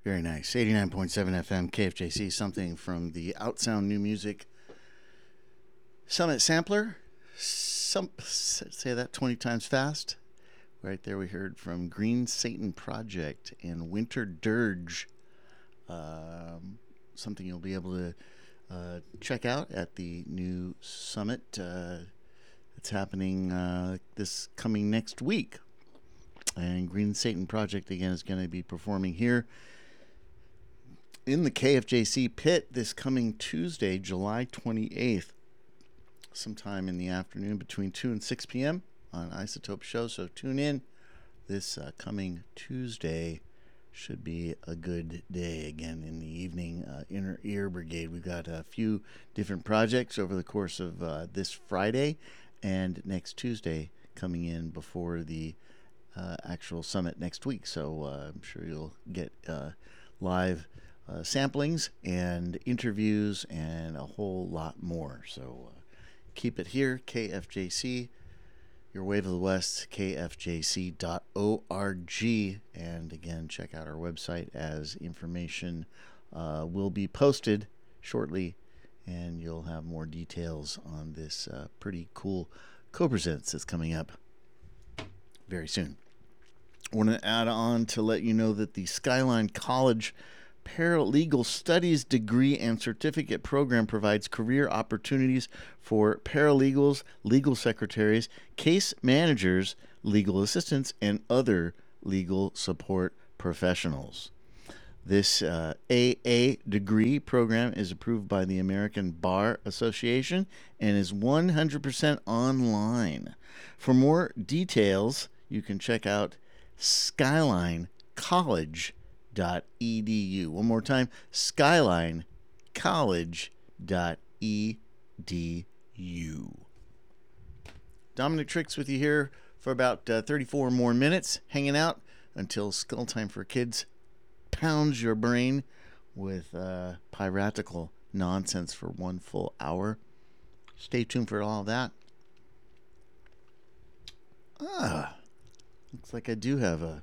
Very nice. 89.7 FM KFJC, something from the Outsound New Music Summit Sampler. Say that 20 times fast. Right there we heard from Green Satan Project and Winter Dirge. Something you'll be able to check out at the new summit. It's happening this coming next week. And Green Satan Project, again, is going to be performing here in the KFJC pit this coming Tuesday, July 28th, sometime in the afternoon between 2 and 6 p.m. on Isotope Show. So tune in this coming Tuesday. Should be a good day again in the evening. Inner Ear Brigade. We've got a few different projects over the course of this Friday and next Tuesday coming in before the actual summit next week. So I'm sure you'll get live samplings and interviews and a whole lot more. So keep it here, KFJC, your wave of the West, kfjc.org. And again, check out our website as information will be posted shortly, and you'll have more details on this pretty cool co-presents that's coming up very soon. I want to add on to let you know that the Skyline College Paralegal Studies degree and certificate program provides career opportunities for paralegals, legal secretaries, case managers, legal assistants, and other legal support professionals. This AA degree program is approved by the American Bar Association and is 100% online. For more details, you can check out skylinecollege.edu. One more time, skylinecollege.edu. Dominic Tricks with you here for about 34 more minutes, hanging out until Skull Time for Kids pounds your brain with piratical nonsense for one full hour. Stay tuned for all that. Looks like I do have a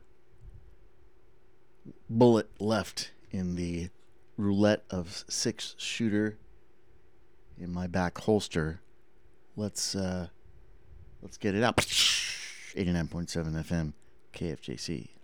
bullet left in the roulette of 6 shooter in my back holster. Let's get it up. 89.7 FM KFJC.